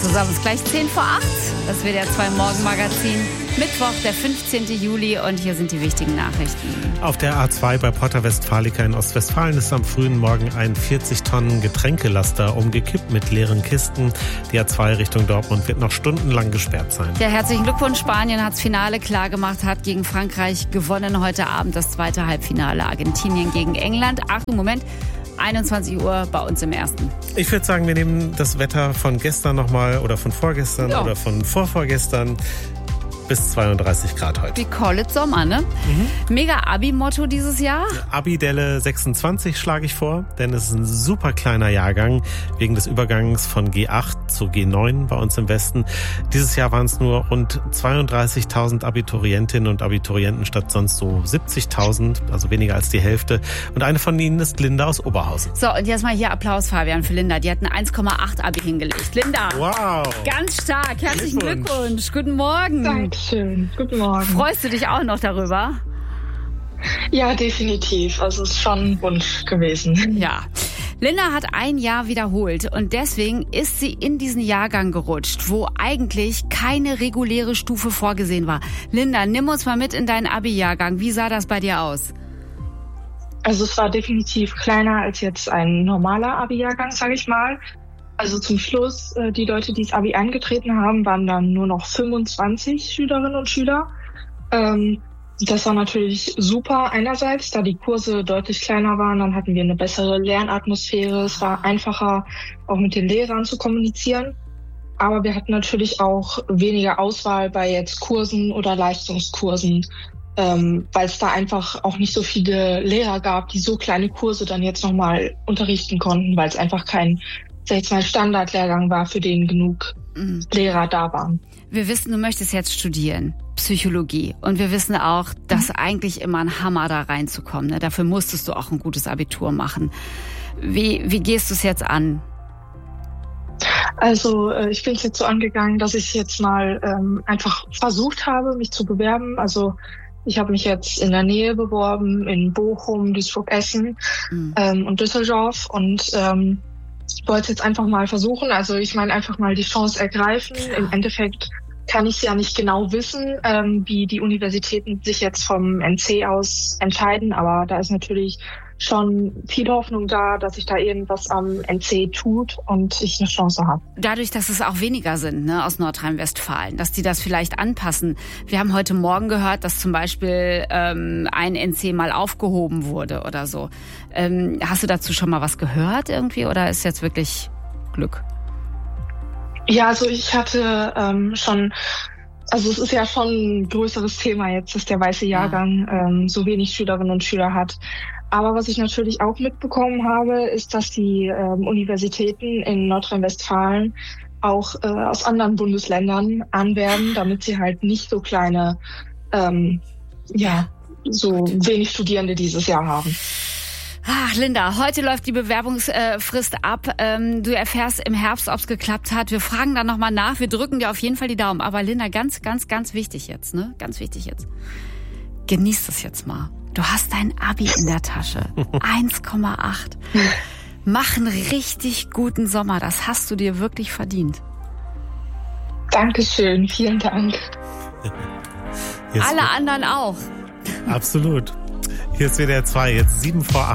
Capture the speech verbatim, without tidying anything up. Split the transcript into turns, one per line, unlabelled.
Zusammen ist gleich zehn vor acht. Das wird der zwei Morgen-Magazin. Mittwoch, der fünfzehnten Juli, und hier sind die wichtigen Nachrichten.
Auf der A zwei bei Porta Westfalica in Ostwestfalen ist am frühen Morgen ein vierzig Tonnen Getränkelaster umgekippt mit leeren Kisten. Die A zwei Richtung Dortmund wird noch stundenlang gesperrt sein.
Ja, herzlichen Glückwunsch. Spanien hat das Finale klargemacht, hat gegen Frankreich gewonnen. Heute Abend das zweite Halbfinale. Argentinien gegen England. Ach, im Moment einundzwanzig Uhr bei uns im Ersten.
Ich würde sagen, wir nehmen das Wetter von gestern nochmal oder von vorgestern
ja.
oder von vorvorgestern. Bis zweiunddreißig Grad heute.
We call it Sommer, ne? Mhm. Mega Abi-Motto dieses Jahr?
Abi-Delle sechsundzwanzig schlage ich vor, denn es ist ein super kleiner Jahrgang wegen des Übergangs von G acht zu G neun bei uns im Westen. Dieses Jahr waren es nur rund zweiunddreißigtausend Abiturientinnen und Abiturienten statt sonst so siebzigtausend, also weniger als die Hälfte. Und eine von ihnen ist Linda aus Oberhausen.
So, und jetzt mal hier Applaus, Fabian, für Linda. Die hat eine eins Komma acht Abi hingelegt. Linda,
wow,
ganz stark. Herzlichen Glückwunsch. Glückwunsch. Guten Morgen.
Danke. Schön. Guten Morgen.
Freust du dich auch noch darüber?
Ja, definitiv. Also es ist schon ein Wunsch gewesen.
Ja. Linda hat ein Jahr wiederholt und deswegen ist sie in diesen Jahrgang gerutscht, wo eigentlich keine reguläre Stufe vorgesehen war. Linda, nimm uns mal mit in deinen Abi-Jahrgang. Wie sah das bei dir aus?
Also es war definitiv kleiner als jetzt ein normaler Abi-Jahrgang, sage ich mal. Also zum Schluss, die Leute, die das Abi angetreten haben, waren dann nur noch fünfundzwanzig Schülerinnen und Schüler. Das war natürlich super einerseits, da die Kurse deutlich kleiner waren. Dann hatten wir eine bessere Lernatmosphäre. Es war einfacher, auch mit den Lehrern zu kommunizieren. Aber wir hatten natürlich auch weniger Auswahl bei jetzt Kursen oder Leistungskursen, weil es da einfach auch nicht so viele Lehrer gab, die so kleine Kurse dann jetzt nochmal unterrichten konnten, weil es einfach kein sag ich mal, Standardlehrgang war, für den genug mhm. Lehrer da waren.
Wir wissen, du möchtest jetzt studieren, Psychologie. Und wir wissen auch, dass mhm. eigentlich immer ein Hammer da reinzukommen. Ne? Dafür musstest du auch ein gutes Abitur machen. Wie, wie gehst du es jetzt an?
Also ich bin es jetzt so angegangen, dass ich jetzt mal ähm, einfach versucht habe, mich zu bewerben. Also ich habe mich jetzt in der Nähe beworben, in Bochum, Duisburg-Essen mhm. ähm, und Düsseldorf. Und ähm, ich wollte es jetzt einfach mal versuchen, also ich meine einfach mal die Chance ergreifen. Im Endeffekt kann ich ja nicht genau wissen, ähm, wie die Universitäten sich jetzt vom N C aus entscheiden, aber da ist natürlich schon viel Hoffnung da, dass sich da irgendwas am N C tut und ich eine Chance habe.
Dadurch, dass es auch weniger sind, ne, aus Nordrhein-Westfalen, dass die das vielleicht anpassen. Wir haben heute Morgen gehört, dass zum Beispiel ähm, ein N C mal aufgehoben wurde oder so. Ähm, hast du dazu schon mal was gehört irgendwie oder ist jetzt wirklich Glück?
Ja, also ich hatte ähm, schon, also es ist ja schon ein größeres Thema jetzt, dass der weiße Jahrgang ja. ähm, so wenig Schülerinnen und Schüler hat. Aber was ich natürlich auch mitbekommen habe, ist, dass die ähm, Universitäten in Nordrhein-Westfalen auch äh, aus anderen Bundesländern anwerben, damit sie halt nicht so kleine, ähm, ja, so wenig Studierende dieses Jahr haben.
Ach, Linda, heute läuft die Bewerbungsfrist ab. Ähm, du erfährst im Herbst, ob es geklappt hat. Wir fragen dann nochmal nach. Wir drücken dir auf jeden Fall die Daumen. Aber Linda, ganz, ganz, ganz wichtig jetzt, ne? Ganz wichtig jetzt. Genieß das jetzt mal. Du hast dein Abi in der Tasche. eins Komma acht. Mach einen richtig guten Sommer. Das hast du dir wirklich verdient.
Dankeschön. Vielen Dank.
Alle anderen auch.
Absolut. Hier ist W D R zwei, jetzt sieben vor acht.